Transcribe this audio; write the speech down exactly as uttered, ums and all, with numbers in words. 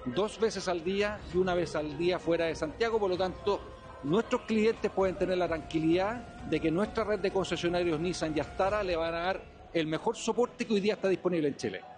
dos veces al día y una vez al día fuera de Santiago. Por lo tanto, nuestros clientes pueden tener la tranquilidad de que nuestra red de concesionarios Nissan y Astara le van a dar el mejor soporte que hoy día está disponible en Chile.